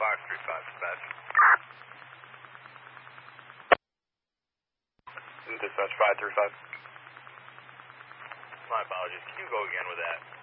535, dispatch. Dispatch 535. My apologies. Can you go again with that?